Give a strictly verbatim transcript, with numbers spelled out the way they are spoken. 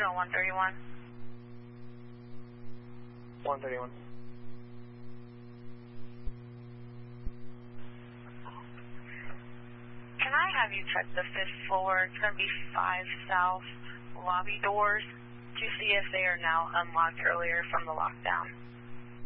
on one thirty-one. one thirty-one. Can I have you check the fifth floor? It's going to be five south lobby doors to see if they are now unlocked earlier from the lockdown.